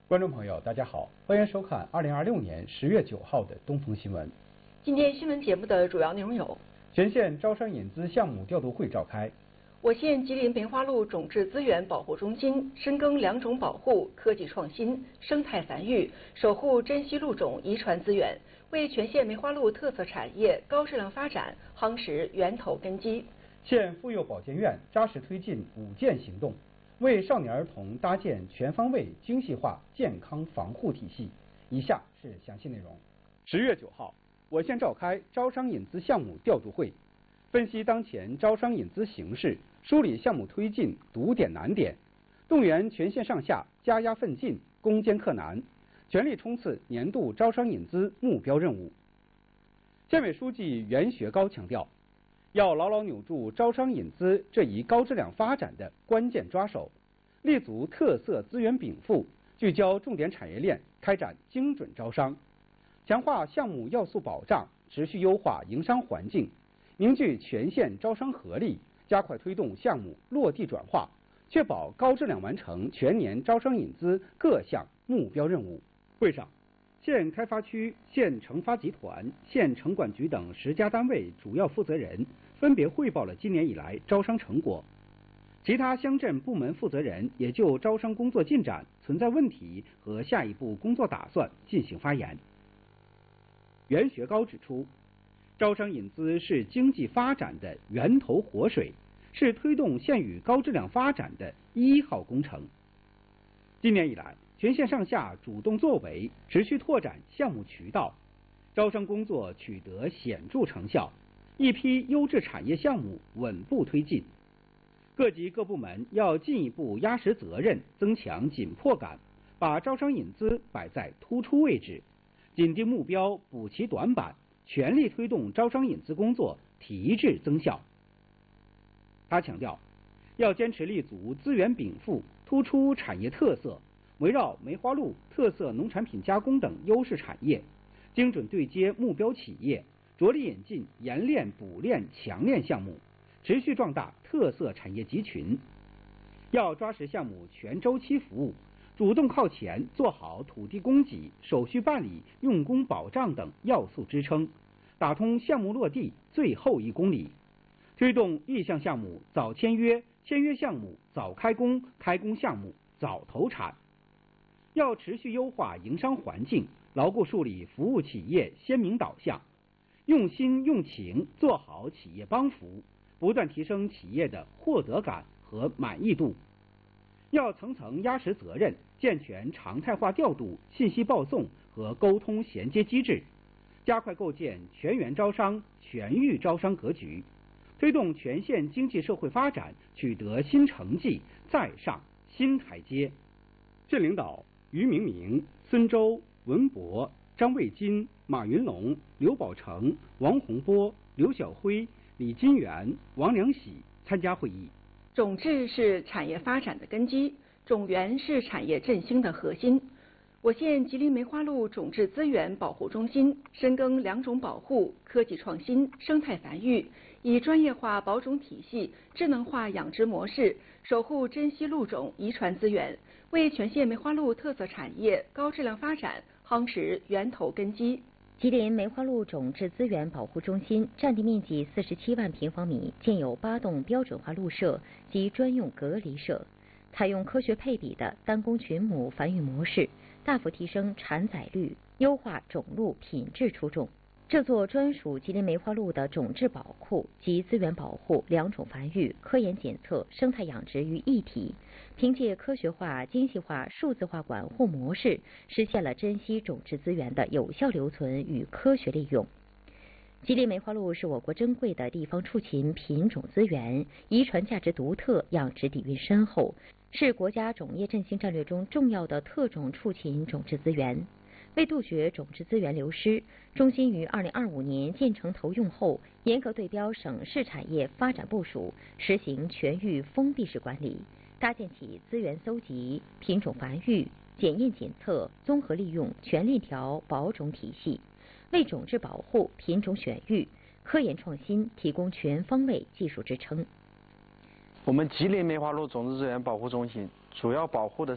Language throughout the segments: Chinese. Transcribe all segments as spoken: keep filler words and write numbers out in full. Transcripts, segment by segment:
观众朋友，大家好，欢迎收看二零二六年十月九号的东风新闻。 今天新闻节目的主要内容有： 全县招商引资项目调度会召开； 我县吉林梅花鹿种质资源保护中心深耕良种保护、科技创新、生态繁育，守护珍稀鹿种遗传资源，为全县梅花鹿特色产业高质量发展夯实源头根基。 县妇幼保健院扎实推进五健行动，为少年儿童搭建全方位精细化健康防护体系。以下是详细内容。十月九号，我县召开招商引资项目调度会，分析当前招商引资形势，梳理项目推进堵点难点，动员全县上下加压奋进、攻坚克难，全力冲刺年度招商引资目标任务。县委书记袁学高强调，要牢牢扭住招商引资这一高质量发展的关键抓手，立足特色资源禀赋，聚焦重点产业链，开展精准招商，强化项目要素保障，持续优化营商环境，凝聚全县招商合力，加快推动项目落地转化，确保高质量完成全年招商引资各项目标任务。会上，县开发区、县城发集团、县城管局等十家单位主要负责人分别汇报了今年以来招商成果，其他乡镇部门负责人也就招商工作进展、存在问题和下一步工作打算进行发言。袁学高指出，招商引资是经济发展的源头活水，是推动县域高质量发展的一号工程。今年以来，全县上下主动作为，持续拓展项目渠道，招商工作取得显著成效，一批优质产业项目稳步推进。各级各部门要进一步压实责任，增强紧迫感，把招商引资摆在突出位置，紧盯目标，补齐短板，全力推动招商引资工作提质增效。他强调，要坚持立足资源禀赋，突出产业特色，围绕梅花鹿特色农产品加工等优势产业，精准对接目标企业，着力引进研炼、补炼、强炼项目，持续壮大特色产业集群。要抓实项目全周期服务，主动靠前做好土地供给、手续办理、用工保障等要素支撑，打通项目落地最后一公里，推动意向项目早签约，签约项目早开工，开工项目早投产。要持续优化营商环境，牢固树立服务企业鲜明导向，用心用情做好企业帮扶，不断提升企业的获得感和满意度。要层层压实责任，健全常态化调度、信息报送和沟通衔接机制，加快构建全员招商、全域招商格局，推动全县经济社会发展取得新成绩，再上新台阶。县领导于明明、孙周、文博、张卫金、马云龙、刘宝成、王洪波、刘晓辉、李金元、王良喜参加会议。 种质是产业发展的根基，种源是产业振兴的核心。我县吉林梅花鹿种质资源保护中心深耕良种保护、科技创新、生态繁育，以专业化保种体系、智能化养殖模式，守护珍稀鹿种遗传资源，为全县梅花鹿特色产业高质量发展夯实源头根基。 吉林梅花鹿种质资源保护中心占地面积四十七万平方米，建有八栋标准化鹿舍及专用隔离舍，采用科学配比的单公群母繁育模式，大幅提升产崽率，优化种鹿品质出众。这座专属吉林梅花鹿的种质宝库集资源保护、良种繁育、科研检测、生态养殖于一体，凭借科学化、精细化、数字化管护模式，实现了珍稀种质资源的有效留存与科学利用。吉林梅花鹿是我国珍贵的地方畜禽品种资源，遗传价值独特，养殖底蕴深厚，是国家种业振兴战略中重要的特种畜禽种质资源。为杜绝种质资源流失，中心于二零二五年建成投用后，严格对标省市产业发展部署，实行全域封闭式管理，搭建起资源搜集、品种繁育、检验检测、综合利用全链条保种体系，为种质保护、品种选育、科研创新提供全方位技术支撑。 我们吉林梅花鹿种质资源保护中心主要保护的是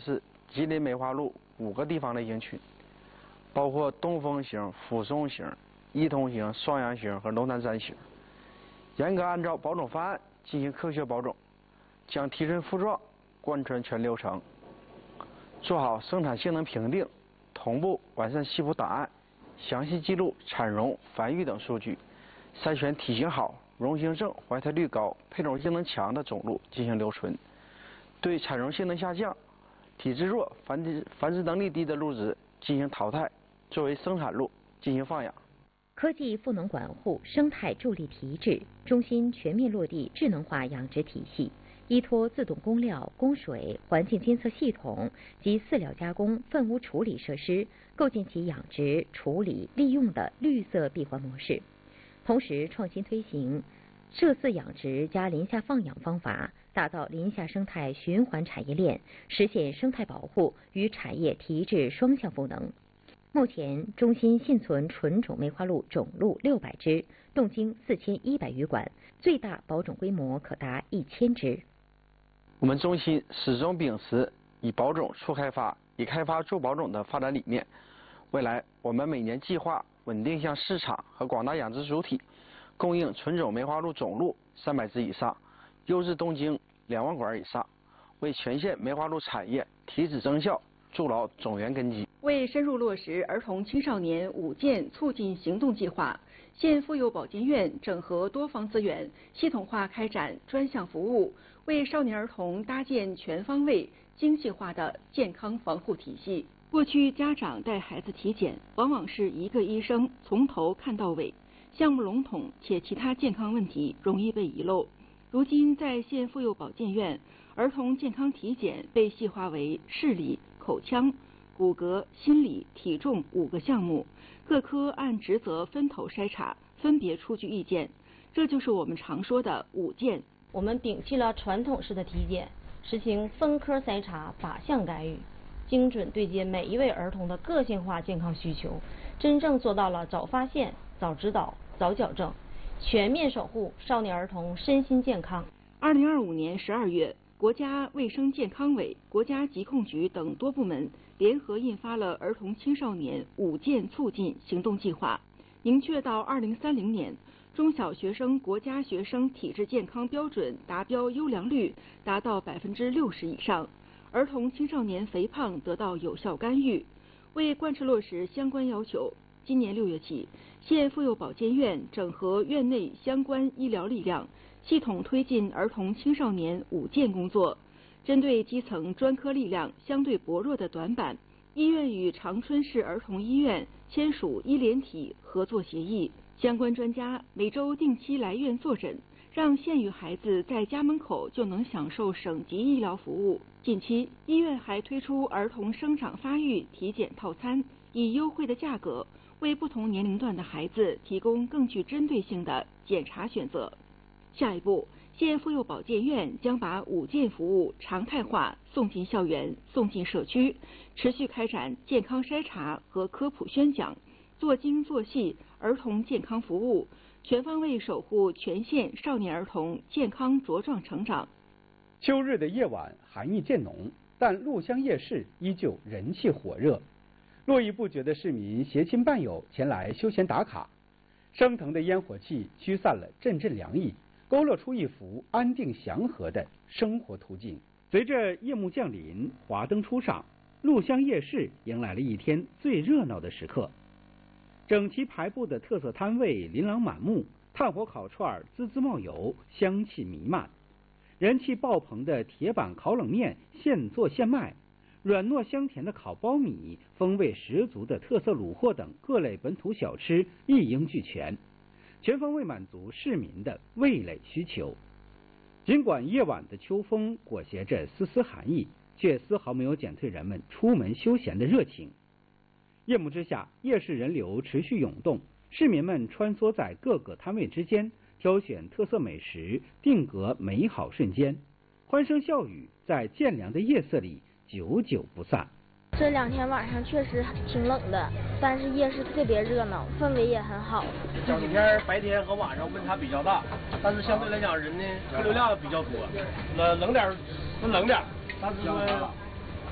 吉林梅花鹿五个地方类型群，包括东风型、抚松型、伊通型、双阳型和龙潭山型，严格按照保种方案进行科学保种，将提纯复状贯穿全流程，做好生产性能评定，同步完善系谱档案，详细记录产绒、繁育等数据，筛选体型好、绒型正、怀胎率高、配种性能强的种鹿进行留存，对产绒性能下降、体质弱、繁殖繁殖能力低的鹿只进行淘汰，作为生产鹿进行放养。 科技赋能管护，生态助力提质，中心全面落地智能化养殖体系，依托自动供料、供水、环境监测系统及饲料加工、粪污处理设施，构建起养殖、处理、利用的绿色闭环模式。同时，创新推行涉饲养殖加林下放养方法，打造林下生态循环产业链，实现生态保护与产业提质双向赋能。目前，中心现存纯种梅花鹿种鹿六百只，冻精四千一百余管，最大保种规模可达一千只。 我们中心始终秉持以保种促开发、以开发助保种的发展理念。未来，我们每年计划稳定向市场和广大养殖主体供应纯种梅花鹿种鹿三百只以上，优质冻精两万管以上，为全县梅花鹿产业提质增效筑牢种源根基。 为深入落实儿童青少年五健促进行动计划，县妇幼保健院整合多方资源，系统化开展专项服务，为少年儿童搭建全方位、精细化的健康防护体系。过去家长带孩子体检，往往是一个医生从头看到尾，项目笼统且其他健康问题容易被遗漏。如今在县妇幼保健院，儿童健康体检被细化为视力、口腔、骨骼、心理、体重五个项目，各科按职责分头筛查，分别出具意见。这就是我们常说的五健。 我们摒弃了传统式的体检，实行分科筛查、靶向干预，精准对接每一位儿童的个性化健康需求，真正做到了早发现、早指导、早矫正，全面守护少年儿童身心健康。 二零二五年十二月，国家卫生健康委、国家疾控局等多部门联合印发了儿童青少年五健促进行动计划，明确到二零三零年，中小学生国家学生体质健康标准达标优良率达到百分之六十以上，儿童青少年肥胖得到有效干预。为贯彻落实相关要求，今年六月起，县妇幼保健院整合院内相关医疗力量，系统推进儿童青少年五健工作。针对基层专科力量相对薄弱的短板，医院与长春市儿童医院签署医联体合作协议，相关专家每周定期来院坐诊，让县与孩子在家门口就能享受省级医疗服务。近期，医院还推出儿童生长发育体检套餐，以优惠的价格为不同年龄段的孩子提供更具针对性的检查选择。下一步，县妇幼保健院将把五健服务常态化送进校园、送进社区，持续开展健康筛查和科普宣讲，做精做细儿童健康服务，全方位守护全县少年儿童健康茁壮成长。 秋日的夜晚寒意渐浓，但鹿乡夜市依旧人气火热，络绎不绝的市民携亲伴友前来休闲打卡，升腾的烟火气驱散了阵阵凉意，勾勒出一幅安定祥和的生活图景。随着夜幕降临，华灯初上，鹿乡夜市迎来了一天最热闹的时刻。整齐排布的特色摊位琳琅满目，炭火烤串滋滋冒油，香气弥漫。人气爆棚的铁板烤冷面现做现卖，软糯香甜的烤苞米，风味十足的特色卤货等各类本土小吃一应俱全，全方位满足市民的味蕾需求。尽管夜晚的秋风裹挟着丝丝寒意，却丝毫没有减退人们出门休闲的热情。夜幕之下，夜市人流持续涌动，市民们穿梭在各个摊位之间，挑选特色美食，定格美好瞬间。欢声笑语在渐凉的夜色里久久不散。 这两天晚上确实挺冷的，但是夜市特别热闹，氛围也很好。 这几天白天和晚上温差比较大，但是相对来讲人呢客流量比较多。冷冷点，那冷点，但是说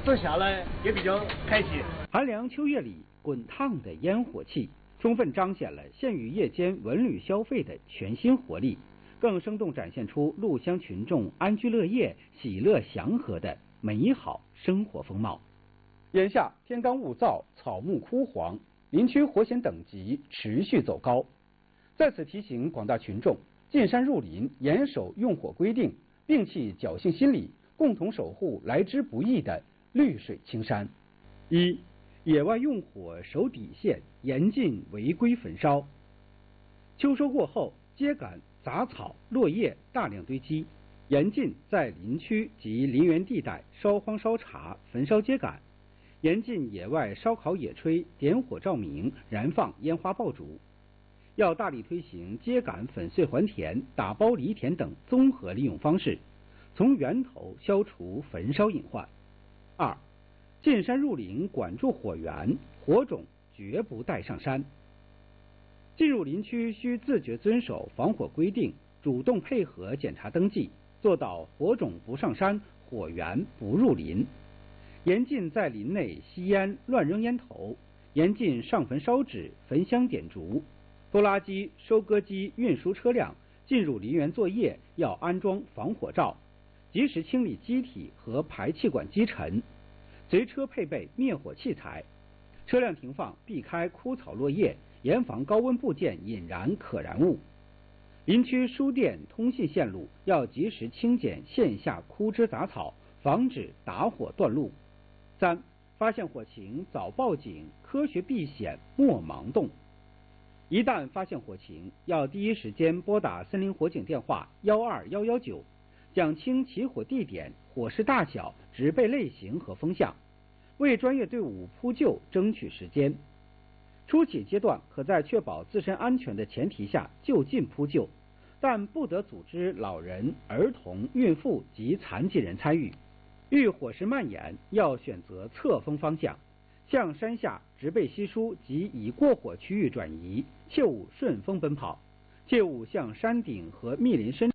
吃咸了也比较开心。 寒凉秋夜里，滚烫的烟火气，充分彰显了县域夜间文旅消费的全新活力，更生动展现出鹿乡群众安居乐业、喜乐祥和的美好生活风貌。眼下天干物燥，草木枯黄，林区活险等级持续走高。在此提醒广大群众，进山入林，严守用火规定，摒弃侥幸心理，共同守护来之不易的绿水青山。一、野外用火守底线，严禁违规焚烧。秋收过后，秸秆、杂草、落叶大量堆积，严禁在林区及林园地带烧荒烧茶、焚烧秸秆，严禁野外烧烤野炊、点火照明、燃放烟花爆竹。要大力推行秸秆粉碎还田、打包犁田等综合利用方式，从源头消除焚烧隐患。二、进山入林管住火源，火种绝不带上山。进入林区需自觉遵守防火规定，主动配合检查登记，做到火种不上山，火源不入林。严禁在林内吸烟、乱扔烟头，严禁上焚烧纸、焚香点烛。拖拉机、收割机、运输车辆进入林园作业要安装防火罩，及时清理机体和排气管积尘，随车配备灭火器材。车辆停放避开枯草落叶，严防高温部件引燃可燃物。林区输电、通信线路要及时清剪线下枯枝杂草，防止打火断路。三、发现火情早报警，科学避险莫盲动。一旦发现火情，要第一时间拨打森林火警电话幺二幺幺九，讲清起火地点、火势大小、植被类型和风向，为专业队伍扑救争取时间。初起阶段可在确保自身安全的前提下就近扑救，但不得组织老人、儿童、孕妇及残疾人参与。遇火势蔓延，要选择侧风方向，向山下植被稀疏及已过火区域转移，切勿顺风奔跑，切勿向山顶和密林深